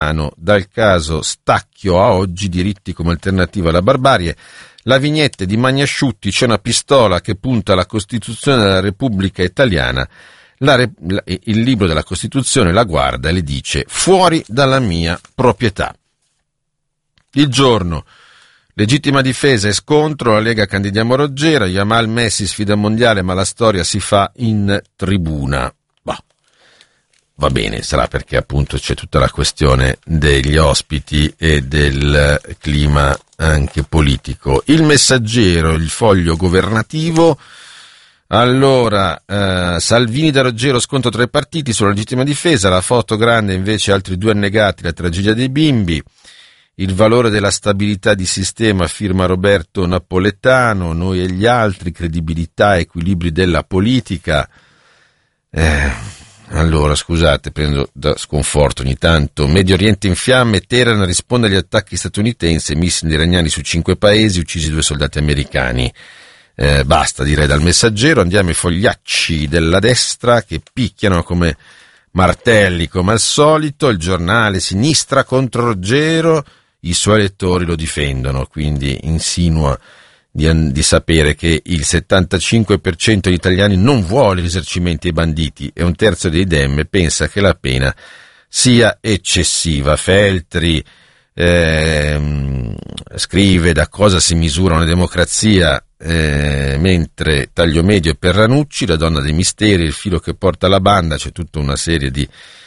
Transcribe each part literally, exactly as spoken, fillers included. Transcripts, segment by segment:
Dal caso Stacchio a oggi, diritti come alternativa alla barbarie. La vignetta di Magnasciutti, c'è una pistola che punta alla Costituzione della Repubblica Italiana. La, la, il libro della Costituzione la guarda e le dice: fuori dalla mia proprietà. Il Giorno, legittima difesa e scontro, la Lega candidiamo Roggero, Yamal Messi sfida mondiale ma la storia si fa in tribuna. Bah, va bene, sarà perché appunto c'è tutta la questione degli ospiti e del clima anche politico. Il Messaggero, il foglio governativo. Allora, eh, Salvini da Roggero, scontro tra i partiti sulla legittima difesa, la foto grande invece altri due annegati, la tragedia dei bimbi. Il valore della stabilità di sistema, firma Roberto Napoletano, noi e gli altri, credibilità e equilibri della politica. Eh, allora, scusate, prendo da sconforto ogni tanto. Medio Oriente in fiamme, Teheran risponde agli attacchi statunitensi, missili iraniani su cinque paesi, uccisi due soldati americani. Eh, basta, direi, dal Messaggero. Andiamo ai fogliacci della destra che picchiano come martelli, come al solito. Il Giornale, sinistra contro Roggero, i suoi elettori lo difendono, quindi insinua di, di sapere che il settantacinque per cento degli italiani non vuole risarcimenti ai banditi e un terzo dei Dem pensa che la pena sia eccessiva. Feltri eh, scrive: da cosa si misura una democrazia, eh, mentre Taglio Medio e per Ranucci, la donna dei misteri, il filo che porta alla banda. C'è tutta una serie di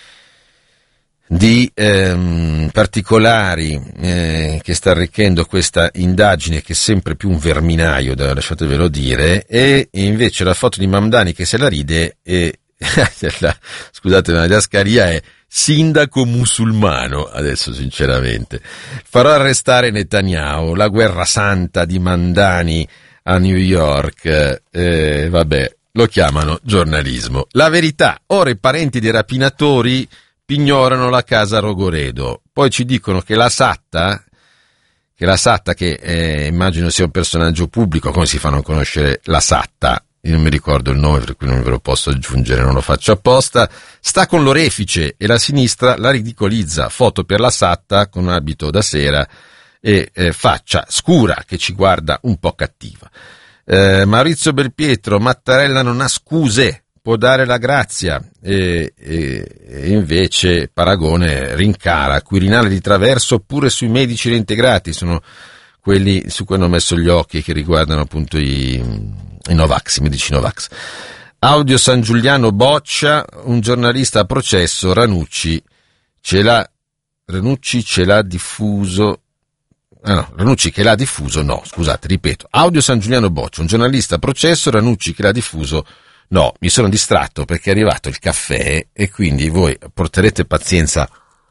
di ehm, particolari eh, che sta arricchendo questa indagine, che è sempre più un verminaio, da, lasciatevelo dire. E invece la foto di Mamdani che se la ride e la, scusate, la didascalia è sindaco musulmano. Adesso sinceramente farò arrestare Netanyahu, la guerra santa di Mamdani a New York. Eh, vabbè, lo chiamano giornalismo. La Verità, ora i parenti dei rapinatori pignorano la casa Rogoredo. Poi ci dicono che la Satta, che la Satta che eh, immagino sia un personaggio pubblico. Come si fanno a conoscere la Satta? Io non mi ricordo il nome, per cui non ve lo posso aggiungere, non lo faccio apposta. Sta con l'orefice e la sinistra la ridicolizza. Foto per la Satta con un abito da sera e eh, faccia scura che ci guarda un po' cattiva. Eh, Maurizio Belpietro, Mattarella non ha scuse, può dare la grazia. E, e, e invece Paragone rincara: Quirinale di traverso pure sui medici reintegrati. Sono quelli su cui hanno messo gli occhi, che riguardano appunto i, i Novax, i medici Novax. Audio San Giuliano boccia, un giornalista a processo, Ranucci ce l'ha, Ranucci ce l'ha diffuso. Ah no, Ranucci che l'ha diffuso, no, scusate, ripeto. Audio San Giuliano boccia, un giornalista a processo, Ranucci che l'ha diffuso. No, mi sono distratto perché è arrivato il caffè e quindi voi porterete pazienza.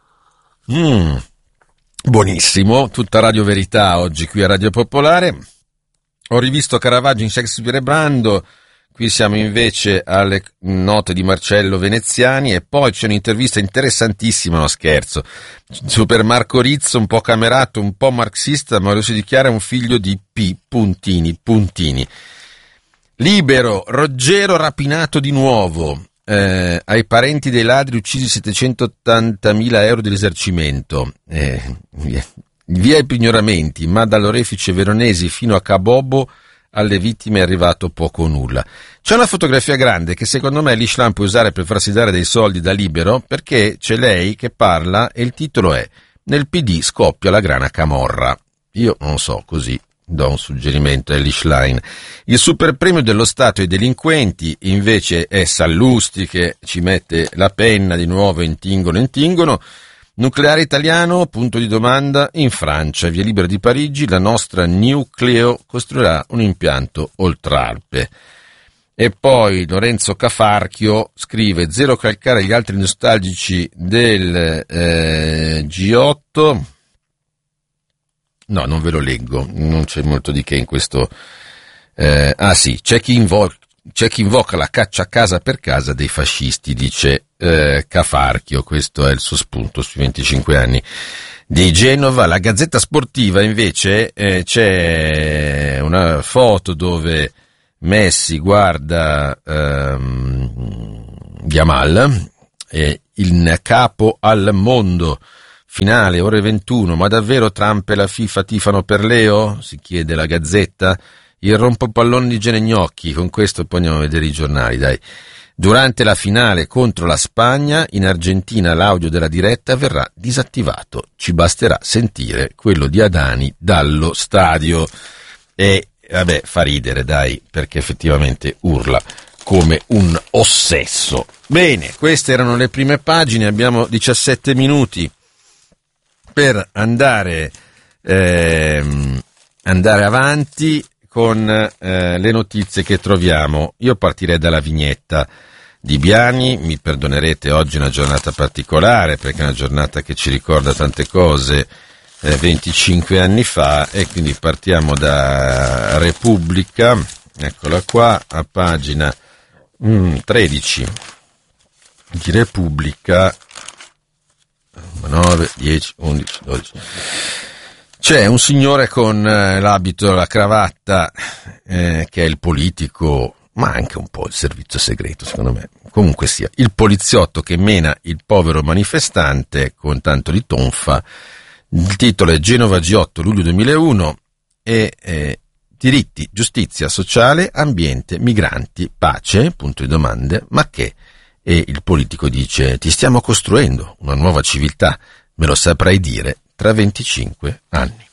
Mm, buonissimo, tutta Radio Verità oggi qui a Radio Popolare. Ho rivisto Caravaggio in Shakespeare e Brando, qui siamo invece alle note di Marcello Veneziani e poi c'è un'intervista interessantissima, no scherzo, Super Marco Rizzo, un po' camerato, un po' marxista, ma lo si dichiara un figlio di P. Puntini, Puntini. Libero, Roggero rapinato di nuovo, eh, ai parenti dei ladri uccisi settecentottantamila euro di risarcimento, eh, via i pignoramenti, ma dall'orefice Veronesi fino a Cabobo alle vittime è arrivato poco o nulla. C'è una fotografia grande che secondo me l'Islam può usare per farsi dare dei soldi da Libero, perché c'è lei che parla e il titolo è: nel P D scoppia la grana camorra. Io non so, così do un suggerimento all'Ishline. Il super premio dello Stato ai delinquenti invece è Sallusti che ci mette la penna di nuovo, intingono, intingono. Nucleare italiano, punto di domanda, in Francia, via Libera di Parigi, la nostra Nucleo costruirà un impianto Oltralpe. E poi Lorenzo Cafarchio scrive: zero calcare gli altri nostalgici del eh, G otto. No, non ve lo leggo, non c'è molto di che in questo. Eh, ah sì, c'è chi, invo- c'è chi invoca la caccia casa per casa dei fascisti, dice eh, Cafarchio. Questo è il suo spunto sui venticinque anni di Genova. La Gazzetta Sportiva invece eh, c'è una foto dove Messi guarda ehm, Yamal, eh, il capo al mondo. finale, ore ventuno, ma davvero Trump e la FIFA tifano per Leo? Si chiede la Gazzetta. Il rompopallone di Genegnocchi, con questo poi andiamo a vedere i giornali, dai. Durante la finale contro la Spagna, in Argentina l'audio della diretta verrà disattivato. Ci basterà sentire quello di Adani dallo stadio. E, vabbè, fa ridere, dai, perché effettivamente urla come un ossesso. Bene, queste erano le prime pagine, abbiamo diciassette minuti per andare, ehm, andare avanti con eh, le notizie che troviamo. Io partirei dalla vignetta di Biani. Mi perdonerete, oggi è una giornata particolare perché è una giornata che ci ricorda tante cose, eh, venticinque anni fa, e quindi partiamo da Repubblica, eccola qua, a pagina mm, tredici di Repubblica, nove, dieci, undici, dodici. C'è un signore con eh, l'abito, la cravatta, eh, che è il politico, ma anche un po' il servizio segreto, secondo me. Comunque sia, il poliziotto che mena il povero manifestante con tanto di tonfa. Il titolo è Genova G otto, luglio duemilauno, e eh, diritti, giustizia sociale, ambiente, migranti, pace, punto di domande, ma che? E il politico dice: ti stiamo costruendo una nuova civiltà, me lo saprai dire tra venticinque anni.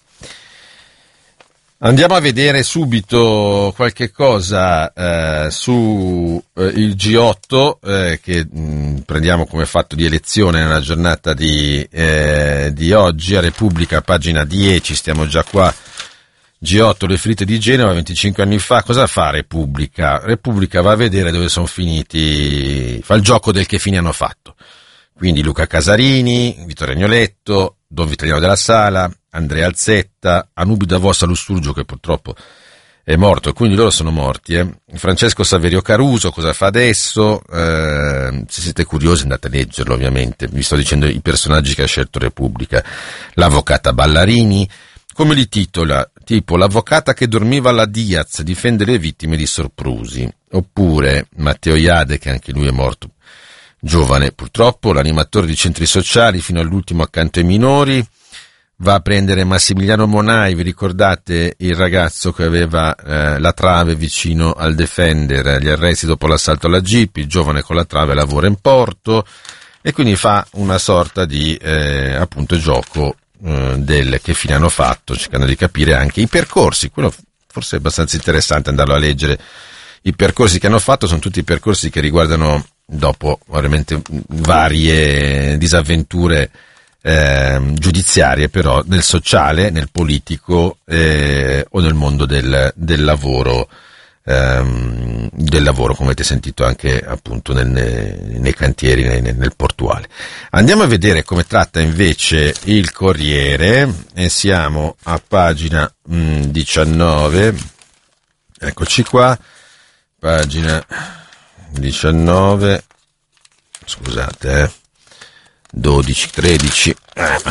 Andiamo a vedere subito qualche cosa eh, su eh, il G otto, eh, che mh, prendiamo come fatto di elezione nella giornata di, eh, di oggi. A Repubblica, pagina dieci, stiamo già qua. G otto, le ferite di Genova, venticinque anni fa. Cosa fa Repubblica? Repubblica va a vedere dove sono finiti, fa il gioco del che fine hanno fatto. Quindi Luca Casarini, Vittorio Agnoletto, Don Vitaliano della Sala, Andrea Alzetta, Anubi Davosa Lussurgio, che purtroppo è morto, e quindi loro sono morti. Eh. Francesco Saverio Caruso, cosa fa adesso? Eh, se siete curiosi andate a leggerlo, ovviamente. Vi sto dicendo i personaggi che ha scelto Repubblica. L'avvocata Ballarini, come li titola? Tipo l'avvocata che dormiva alla Diaz, difende le vittime di soprusi. Oppure Matteo Iade, che anche lui è morto giovane, purtroppo, l'animatore di centri sociali fino all'ultimo accanto ai minori. Va a prendere Massimiliano Monai, vi ricordate il ragazzo che aveva eh, la trave vicino al Defender, gli arresti dopo l'assalto alla Jeep, il giovane con la trave lavora in porto, e quindi fa una sorta di eh, appunto gioco eh, del che fine hanno fatto, cercando di capire anche i percorsi. Quello forse è abbastanza interessante andarlo a leggere. I percorsi che hanno fatto sono tutti i percorsi che riguardano, dopo ovviamente varie disavventure eh, giudiziarie, però nel sociale, nel politico eh, o nel mondo del, del lavoro, ehm, del lavoro, come avete sentito anche appunto nel, nei cantieri, nel, nel portuale. Andiamo a vedere come tratta invece il Corriere, e siamo a pagina mh, diciannove, eccoci qua, pagina diciannove, scusate, eh, dodici, tredici, eh.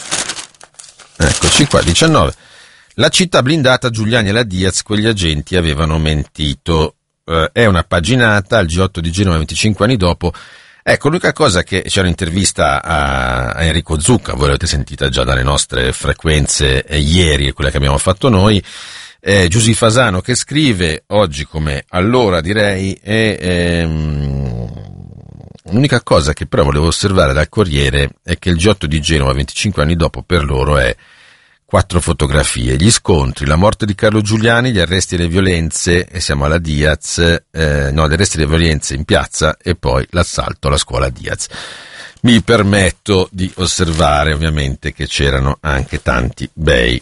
Eccoci qua, diciannove. La città blindata, Giuliani e la Diaz, quegli agenti avevano mentito. Eh, è una paginata al G otto di Genova venticinque anni dopo. Ecco, l'unica cosa che c'è un'intervista a, a Enrico Zucca, voi l'avete sentita già dalle nostre frequenze eh, ieri, quella che abbiamo fatto noi. Eh, Giusy Fasano che scrive, oggi come allora direi, e ehm, l'unica cosa che però volevo osservare dal Corriere è che il G otto di Genova venticinque anni dopo per loro è quattro fotografie: gli scontri, la morte di Carlo Giuliani, gli arresti e le violenze, e siamo alla Diaz, eh, no, gli arresti e le violenze in piazza, e poi l'assalto alla scuola Diaz. Mi permetto di osservare ovviamente che c'erano anche tanti bei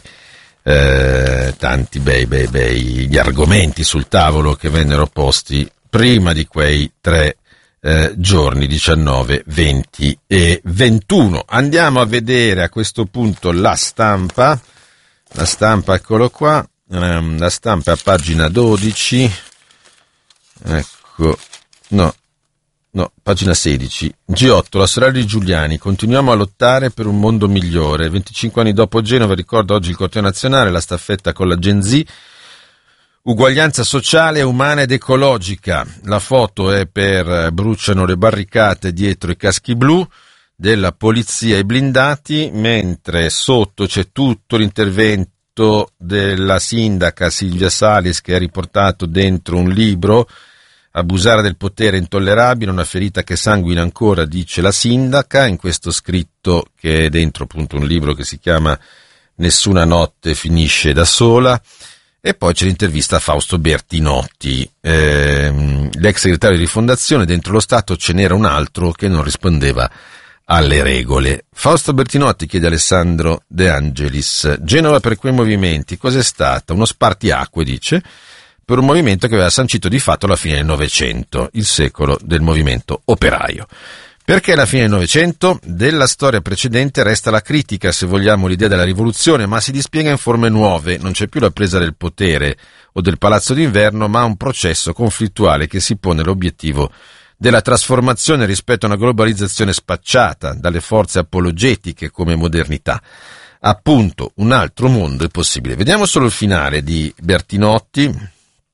Eh, tanti bei bei bei gli argomenti sul tavolo che vennero posti prima di quei tre eh, giorni, diciannove, venti e ventuno. Andiamo a vedere a questo punto la Stampa. La Stampa, eccolo qua, ehm, la Stampa a pagina dodici, ecco, no No, pagina sedici. G otto, la sorella di Giuliani, continuiamo a lottare per un mondo migliore. venticinque anni dopo Genova, ricorda oggi il corteo nazionale, la staffetta con la Gen Z. Uguaglianza sociale, umana ed ecologica. La foto è per bruciano le barricate dietro i caschi blu. della polizia ai blindati, mentre sotto c'è tutto l'intervento della sindaca Silvia Salis, che ha riportato dentro un libro: abusare del potere è intollerabile, una ferita che sanguina ancora, dice la sindaca, in questo scritto che è dentro appunto un libro che si chiama Nessuna notte finisce da sola. E poi c'è l'intervista a Fausto Bertinotti, ehm, l'ex segretario di Rifondazione. Dentro lo Stato ce n'era un altro che non rispondeva alle regole. Fausto Bertinotti chiede a Alessandro De Angelis: Genova per quei movimenti cos'è stata? Uno spartiacque, dice, per un movimento che aveva sancito di fatto la fine del Novecento, il secolo del movimento operaio. Perché alla fine del Novecento? Della storia precedente resta la critica, se vogliamo, l'idea della rivoluzione, ma si dispiega in forme nuove. Non c'è più la presa del potere o del palazzo d'inverno, ma un processo conflittuale che si pone l'obiettivo della trasformazione rispetto a una globalizzazione spacciata dalle forze apologetiche come modernità. Appunto, un altro mondo è possibile. Vediamo solo il finale di Bertinotti.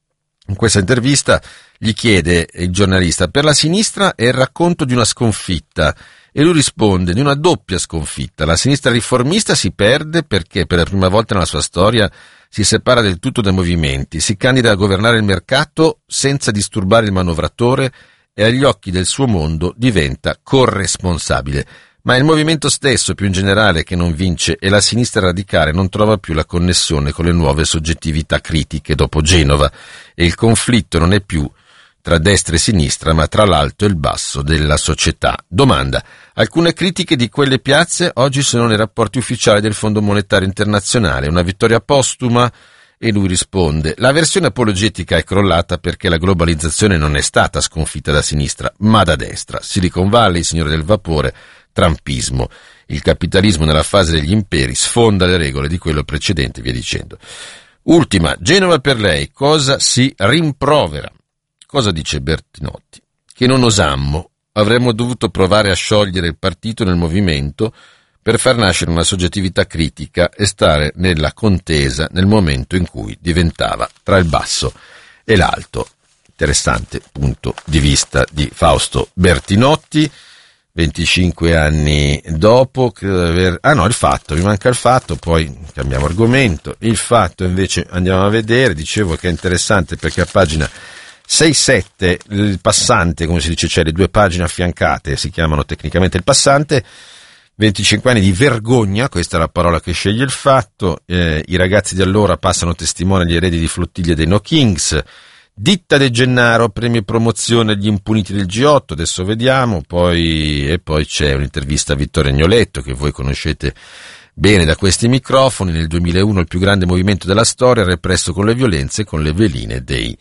In questa intervista gli chiede il giornalista: per la sinistra è il racconto di una sconfitta, e lui risponde: di una doppia sconfitta. La sinistra riformista si perde perché per la prima volta nella sua storia si separa del tutto dai movimenti, si candida a governare il mercato senza disturbare il manovratore e agli occhi del suo mondo diventa corresponsabile. Ma è il movimento stesso, più in generale, che non vince, e la sinistra radicale non trova più la connessione con le nuove soggettività critiche dopo Genova, e il conflitto non è più tra destra e sinistra, ma tra l'alto e il basso della società. Domanda: alcune critiche di quelle piazze oggi sono nei rapporti ufficiali del Fondo Monetario Internazionale, una vittoria postuma? E lui risponde: la versione apologetica è crollata perché la globalizzazione non è stata sconfitta da sinistra, ma da destra. Silicon Valley, signore del vapore, trumpismo, il capitalismo nella fase degli imperi sfonda le regole di quello precedente, via dicendo. Ultima, Genova per lei, cosa si rimprovera? Cosa dice Bertinotti? Che non osammo, avremmo dovuto provare a sciogliere il partito nel movimento per far nascere una soggettività critica e stare nella contesa nel momento in cui diventava tra il basso e l'alto. Interessante punto di vista di Fausto Bertinotti. venticinque anni dopo, credo di aver... ah no, il fatto, mi manca il fatto, poi cambiamo argomento. Il fatto invece andiamo a vedere, dicevo che è interessante perché a pagina sei sette il passante, come si dice, c'è le due pagine affiancate, si chiamano tecnicamente il passante. venticinque anni di vergogna, questa è la parola che sceglie il fatto. Eh, i ragazzi di allora passano testimone agli eredi di Flottiglia dei No Kings. Ditta De Gennaro, premio e promozione agli impuniti del G otto, adesso vediamo, poi e poi c'è un'intervista a Vittorio Agnoletto, che voi conoscete bene da questi microfoni. Nel duemilauno il più grande movimento della storia, represso con le violenze e con le veline dei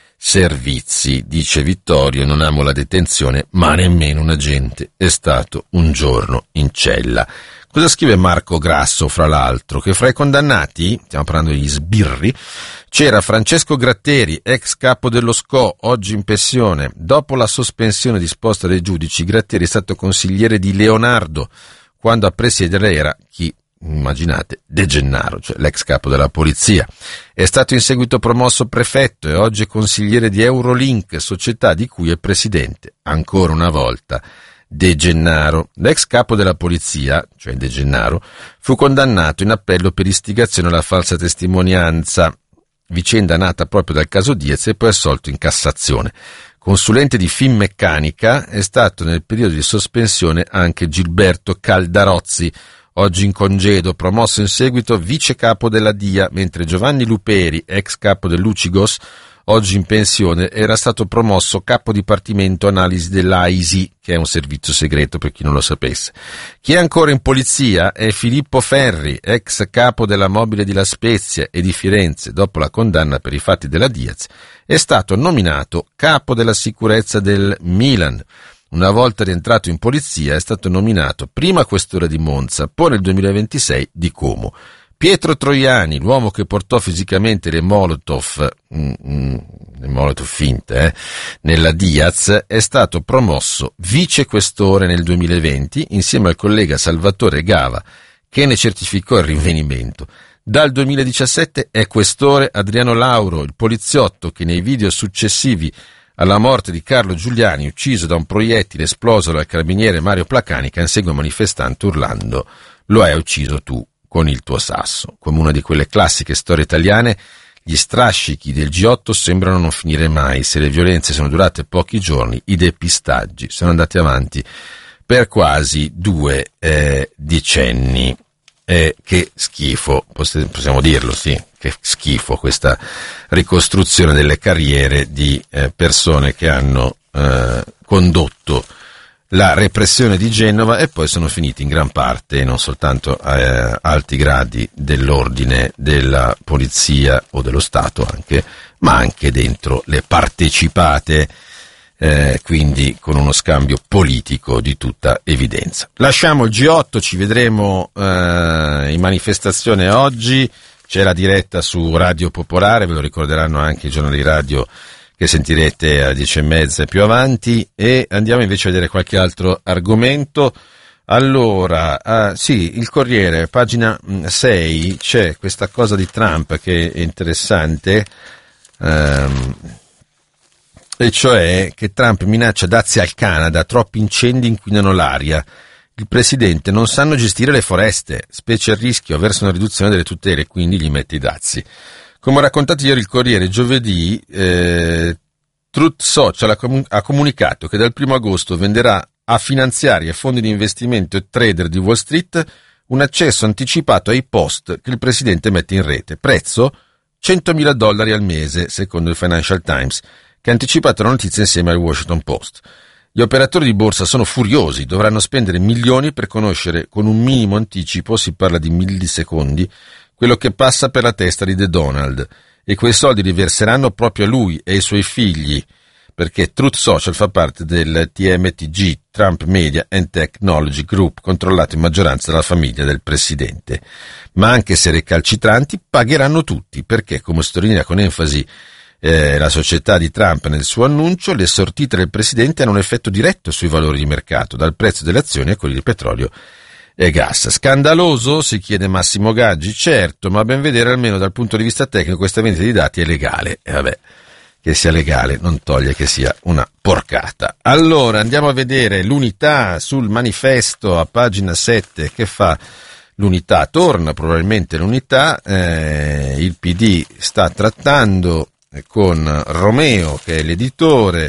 servizi. Dice Vittorio: non amo la detenzione, ma nemmeno un agente è stato un giorno in cella. Cosa scrive Marco Grasso, fra l'altro? Che fra i condannati, stiamo parlando degli sbirri, c'era Francesco Gratteri, ex capo dello S C O, oggi in pensione. Dopo la sospensione disposta dai giudici, Gratteri è stato consigliere di Leonardo, quando a presiedere era chi? Immaginate, De Gennaro, cioè l'ex capo della polizia. È stato in seguito promosso prefetto e oggi è consigliere di Eurolink, società di cui è presidente. Ancora una volta De Gennaro. L'ex capo della polizia, cioè De Gennaro, fu condannato in appello per istigazione alla falsa testimonianza, vicenda nata proprio dal caso Diaz, e poi assolto in Cassazione. Consulente di Finmeccanica è stato nel periodo di sospensione anche Gilberto Caldarozzi, oggi in congedo, promosso in seguito vice capo della D I A, mentre Giovanni Luperi, ex capo dell'Ucigos, oggi in pensione, era stato promosso capo dipartimento analisi dell'A I S I, che è un servizio segreto per chi non lo sapesse. Chi è ancora in polizia è Filippo Ferri, ex capo della Mobile di La Spezia e di Firenze. Dopo la condanna per i fatti della Diaz, è stato nominato capo della sicurezza del Milan. Una volta rientrato in polizia è stato nominato prima questore di Monza, poi nel duemilaventisei di Como. Pietro Troiani, l'uomo che portò fisicamente le Molotov, mm, mm, le Molotov finte, eh, nella Diaz, è stato promosso vicequestore nel duemilaventi insieme al collega Salvatore Gava, che ne certificò il rinvenimento. Dal duemiladiciassette è questore Adriano Lauro, il poliziotto che nei video successivi alla morte di Carlo Giuliani, ucciso da un proiettile esploso dal carabiniere Mario Placani, che insegue un manifestante urlando «Lo hai ucciso tu con il tuo sasso». Come una di quelle classiche storie italiane, gli strascichi del G otto sembrano non finire mai. Se le violenze sono durate pochi giorni, i depistaggi sono andati avanti per quasi due eh, decenni. Eh, che schifo, possiamo dirlo, sì, che schifo questa ricostruzione delle carriere di eh, persone che hanno eh, condotto la repressione di Genova e poi sono finiti in gran parte, non soltanto a eh, alti gradi dell'ordine, della polizia o dello Stato anche, ma anche dentro le partecipate, eh, quindi con uno scambio politico di tutta evidenza. Lasciamo il G otto, ci vedremo eh, in manifestazione oggi, c'è la diretta su Radio Popolare, ve lo ricorderanno anche i giornali radio che sentirete alle dieci e mezza più avanti, e andiamo invece a vedere qualche altro argomento. Allora, uh, sì, il Corriere, pagina sei, c'è questa cosa di Trump che è interessante, um, e cioè che Trump minaccia dazi al Canada, troppi incendi inquinano l'aria. Il presidente non sanno gestire le foreste, specie il rischio verso una riduzione delle tutele, quindi gli mette i dazi. Come ha raccontato ieri il Corriere, giovedì eh, Truth Social ha, com- ha comunicato che dal primo agosto venderà a finanziari e fondi di investimento e trader di Wall Street un accesso anticipato ai post che il presidente mette in rete. Prezzo centomila dollari al mese, secondo il Financial Times, che ha anticipato la notizia insieme al Washington Post. Gli operatori di borsa sono furiosi, dovranno spendere milioni per conoscere con un minimo anticipo, si parla di millisecondi, quello che passa per la testa di The Donald, e quei soldi li verseranno proprio a lui e ai suoi figli, perché Truth Social fa parte del T M T G, Trump Media and Technology Group, controllato in maggioranza dalla famiglia del presidente. Ma anche se recalcitranti, pagheranno tutti, perché, come sottolinea con enfasi eh, la società di Trump nel suo annuncio, le sortite del presidente hanno un effetto diretto sui valori di mercato, dal prezzo delle azioni a quelli di petrolio e gas. Scandaloso? Si chiede Massimo Gaggi. Certo, ma a ben vedere, almeno dal punto di vista tecnico, questa vendita di dati è legale. E vabbè, che sia legale non toglie che sia una porcata. Allora, andiamo a vedere l'Unità sul Manifesto a pagina sette. Che fa l'Unità? Torna probabilmente l'Unità. Eh, il P D sta trattando con Romeo, che è l'editore,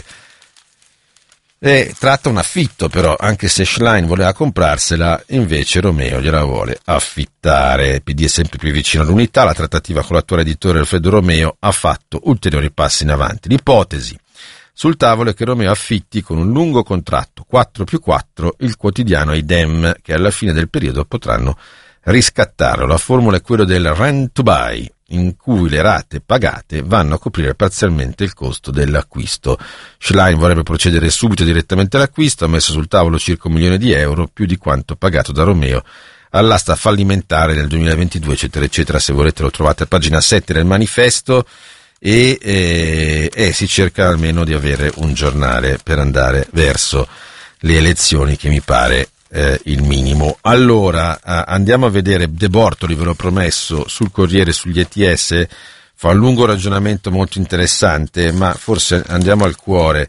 e tratta un affitto, però, anche se Schlein voleva comprarsela, invece Romeo gliela vuole affittare. Il P D è sempre più vicino all'Unità, la trattativa con l'attuale editore Alfredo Romeo ha fatto ulteriori passi in avanti. L'ipotesi sul tavolo è che Romeo affitti con un lungo contratto quattro più quattro il quotidiano ai Dem, che alla fine del periodo potranno riscattarlo. La formula è quella del rent to buy, in cui le rate pagate vanno a coprire parzialmente il costo dell'acquisto. Schlein vorrebbe procedere subito direttamente all'acquisto, ha messo sul tavolo circa un milione di euro, più di quanto pagato da Romeo all'asta fallimentare nel duemilaventidue, eccetera, eccetera. Se volete lo trovate a pagina sette del Manifesto, e, e, e si cerca almeno di avere un giornale per andare verso le elezioni, che mi pare Eh, il minimo. Allora, eh, andiamo a vedere De Bortoli, ve l'ho promesso, sul Corriere, sugli E T S, fa un lungo ragionamento molto interessante, ma forse andiamo al cuore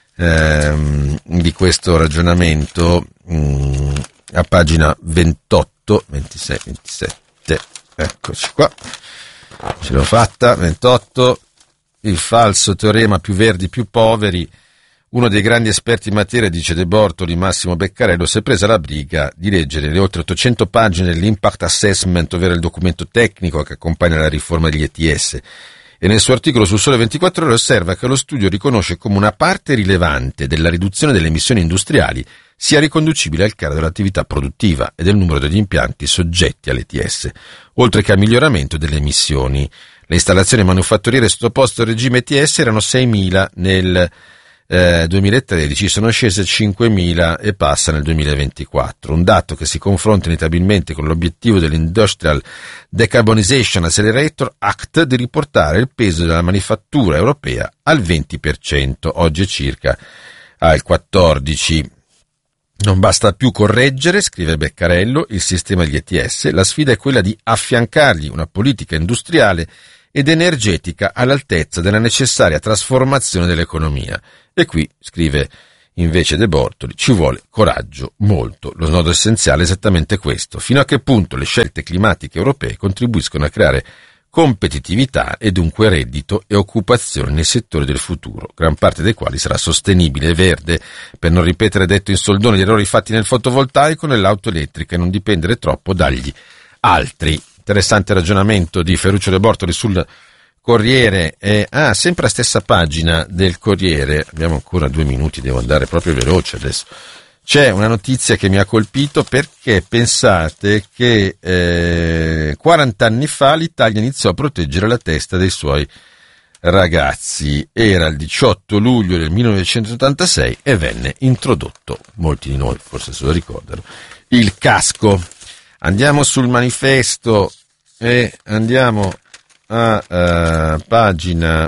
ehm, di questo ragionamento, mh, a pagina ventotto, ventisei, ventisette, eccoci qua, ce l'ho fatta, ventotto, il falso teorema più verdi più poveri. Uno dei grandi esperti in materia, dice De Bortoli, Massimo Beccarello, si è presa la briga di leggere le oltre ottocento pagine dell'Impact Assessment, ovvero il documento tecnico che accompagna la riforma degli E T S, e nel suo articolo su Sole ventiquattro Ore osserva che lo studio riconosce come una parte rilevante della riduzione delle emissioni industriali sia riconducibile al calo dell'attività produttiva e del numero degli impianti soggetti all'E T S, oltre che al miglioramento delle emissioni. Le installazioni manufatturiere sottoposte al regime E T S erano seimila nel Eh, duemilatredici, sono scese cinquemila e passa nel duemilaventiquattro, un dato che si confronta inevitabilmente con l'obiettivo dell'Industrial Decarbonization Accelerator Act di riportare il peso della manifattura europea al venti per cento, oggi è circa al quattordici per cento. Non basta più correggere, scrive Beccarello, il sistema degli E T S, la sfida è quella di affiancargli una politica industriale ed energetica all'altezza della necessaria trasformazione dell'economia. E qui, scrive invece De Bortoli, ci vuole coraggio, molto. Lo snodo essenziale è esattamente questo: fino a che punto le scelte climatiche europee contribuiscono a creare competitività e dunque reddito e occupazione nei settori del futuro, gran parte dei quali sarà sostenibile e verde, per non ripetere detto in soldoni gli errori fatti nel fotovoltaico, nell'auto elettrica, e non dipendere troppo dagli altri. Interessante ragionamento di Ferruccio De Bortoli sul Corriere. Eh, ah, sempre la stessa pagina del Corriere, abbiamo ancora due minuti, devo andare proprio veloce adesso. C'è una notizia che mi ha colpito, perché pensate che eh, quaranta anni fa l'Italia iniziò a proteggere la testa dei suoi ragazzi. Era il diciotto luglio del millenovecentottantasei e venne introdotto, molti di noi forse se lo ricordano, il casco. Andiamo sul Manifesto e andiamo a uh, pagina,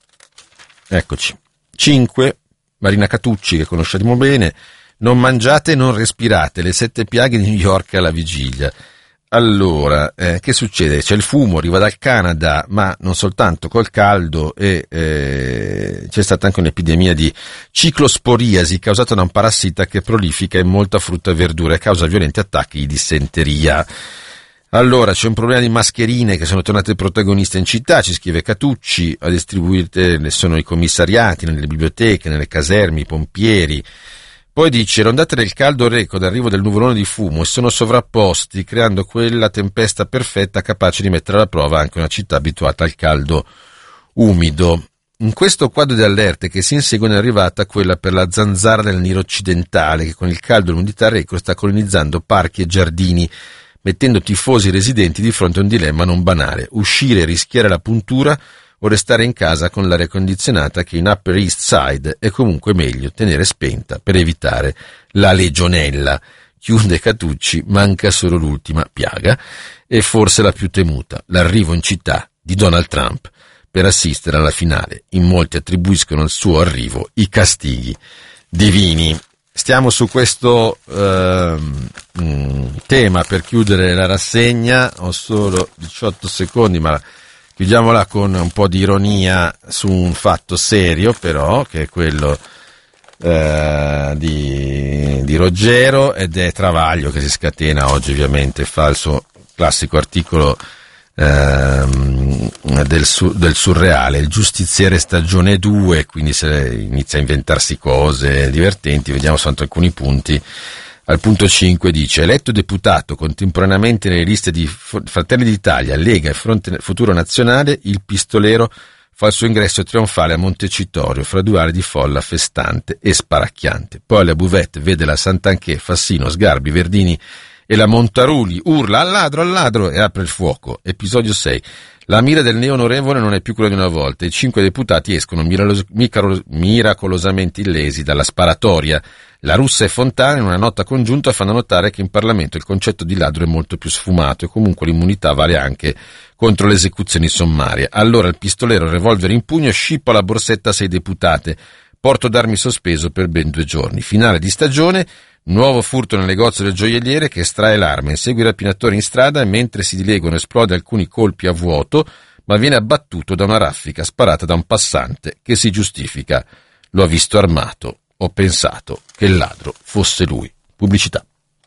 eccoci, cinque, Marina Catucci, che conosciamo bene. Non mangiate e non respirate, le sette piaghe di New York alla vigilia. Allora, eh, che succede? C'è il fumo, arriva dal Canada, ma non soltanto, col caldo, e eh, c'è stata anche un'epidemia di ciclosporiasi causata da un parassita che prolifica in molta frutta e verdura e causa violenti attacchi di dissenteria. Allora, c'è un problema di mascherine che sono tornate protagoniste in città, ci scrive Catucci, a distribuire sono i commissariati, nelle biblioteche, nelle caserme, i pompieri. Poi dice, le ondate del caldo record arrivo del nuvolone di fumo e sono sovrapposti, creando quella tempesta perfetta capace di mettere alla prova anche una città abituata al caldo umido. In questo quadro di allerte che si insegue è arrivata quella per la zanzara del Nilo occidentale, che con il caldo e l'umidità record sta colonizzando parchi e giardini, mettendo tifosi residenti di fronte a un dilemma non banale: uscire e rischiare la puntura o restare in casa con l'aria condizionata, che in Upper East Side è comunque meglio tenere spenta per evitare la legionella. Chiude Catucci, manca solo l'ultima piaga, e forse la più temuta, l'arrivo in città di Donald Trump per assistere alla finale. In molti attribuiscono al suo arrivo i castighi divini. Stiamo su questo eh, tema per chiudere la rassegna, ho solo diciotto secondi, ma chiudiamola con un po' di ironia su un fatto serio, però, che è quello eh, di, di Roggero, ed è Travaglio che si scatena oggi, ovviamente fa il suo classico articolo eh, del, su, del surreale, il giustiziere stagione due, quindi se inizia a inventarsi cose divertenti. Vediamo soltanto alcuni punti. Al punto cinque dice: eletto deputato contemporaneamente nelle liste di Fratelli d'Italia, Lega e Fronte Futuro Nazionale, il pistolero fa il suo ingresso trionfale a Montecitorio fra due aree di folla festante e sparacchiante. Poi alla buvette vede la Santanchè, Fassino, Sgarbi, Verdini e la Montaruli, urla al ladro, al ladro, e apre il fuoco. Episodio sei. La mira del neonorevole non è più quella di una volta. I cinque deputati escono miracolos- miracolosamente illesi dalla sparatoria. La Russa e Fontana in una nota congiunta fanno notare che in Parlamento il concetto di ladro è molto più sfumato e comunque l'immunità vale anche contro le esecuzioni sommarie. Allora il pistolero, revolver in pugno, scippa la borsetta a sei deputate. Porto d'armi sospeso per ben due giorni. Finale di stagione, nuovo furto nel negozio del gioielliere che estrae l'arma, insegue i rapinatori in strada e mentre si dileguano esplode alcuni colpi a vuoto, ma viene abbattuto da una raffica sparata da un passante che si giustifica. L'ho visto armato, ho pensato che il ladro fosse lui. Pubblicità.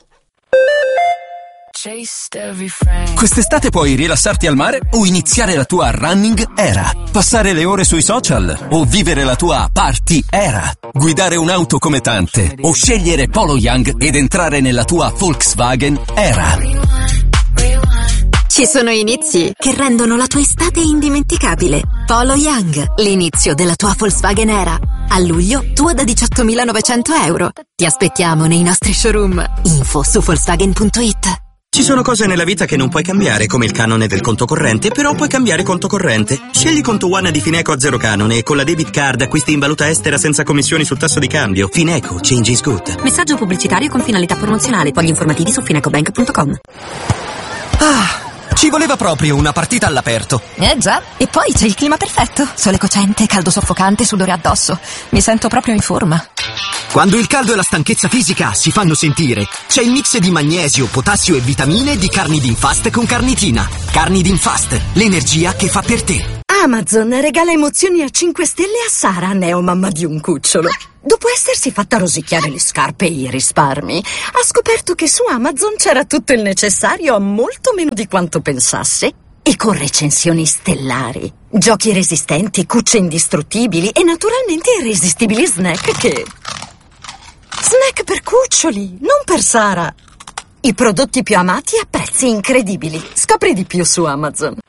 Quest'estate puoi rilassarti al mare o iniziare la tua running era, passare le ore sui social o vivere la tua party era, guidare un'auto come tante o scegliere Polo Young ed entrare nella tua Volkswagen era. Ci sono inizi che rendono la tua estate indimenticabile. Polo Young, l'inizio della tua Volkswagen era. A luglio, tua da diciottomilanovecento euro. Ti aspettiamo nei nostri showroom. Info su Volkswagen punto it. Ci sono cose nella vita che non puoi cambiare, come il canone del conto corrente, però puoi cambiare conto corrente. Scegli Conto One di Fineco a zero canone e con la debit card acquisti in valuta estera senza commissioni sul tasso di cambio. Fineco, change is good. Messaggio pubblicitario con finalità promozionale. Fogli informativi su finecobank punto com. Ah, Ci voleva proprio una partita all'aperto. Eh già, e poi c'è il clima perfetto. Sole cocente, caldo soffocante, sudore addosso. Mi sento proprio in forma. Quando il caldo e la stanchezza fisica si fanno sentire, c'è il mix di magnesio, potassio e vitamine di Carnidin Fast con carnitina. Carnidin Fast, l'energia che fa per te. Amazon regala emozioni a cinque stelle a Sara, neomamma di un cucciolo. Dopo essersi fatta rosicchiare le scarpe e i risparmi, ha scoperto che su Amazon c'era tutto il necessario a molto meno di quanto pensasse. E con recensioni stellari, giochi resistenti, cucce indistruttibili e naturalmente irresistibili snack che... Snack per cuccioli, non per Sara. I prodotti più amati a prezzi incredibili. Scopri di più su Amazon.